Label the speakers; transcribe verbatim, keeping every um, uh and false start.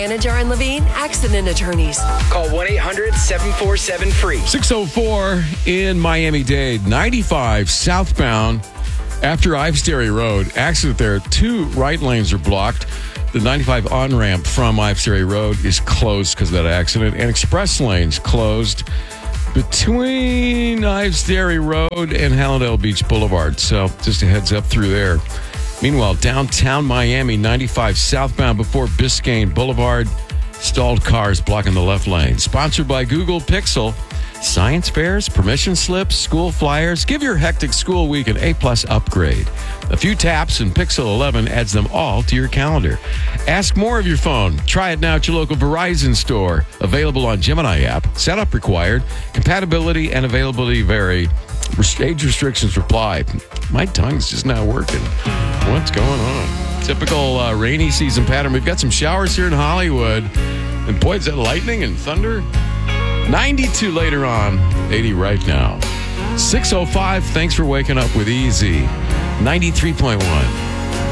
Speaker 1: Anajar and Levine, accident attorneys.
Speaker 2: Call one eight hundred seven four seven free.
Speaker 3: six oh four in Miami-Dade, ninety-five southbound after Ives Dairy Road. Accident there. Two right lanes are blocked. The ninety-five on-ramp from Ives Dairy Road is closed because of that accident. And express lanes closed between Ives Dairy Road and Hallandale Beach Boulevard. So just a heads up through there. Meanwhile, downtown Miami, ninety-five southbound before Biscayne Boulevard. Stalled cars blocking the left lane. Sponsored by Google Pixel. Science fairs, permission slips, school flyers. Give your hectic school week an A-plus upgrade. A few taps and Pixel eleven adds them all to your calendar. Ask more of your phone. Try it now at your local Verizon store. Available on Gemini app. Setup required. Compatibility and availability vary. Age restrictions apply. My tongue's just not working. What's going on? Typical uh, rainy season pattern. We've got some showers here in Hollywood. And boy, is that lightning and thunder? ninety-two later on, eighty right now. six oh five, thanks for waking up with Easy. ninety-three point one.